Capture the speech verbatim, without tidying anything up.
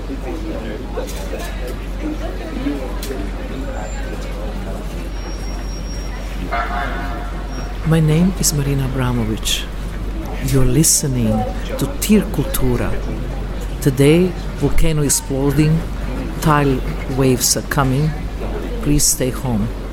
My name is Marina Abramovic. You're listening to Tir Kultura. Today, volcano exploding, tidal waves are coming. Please stay home.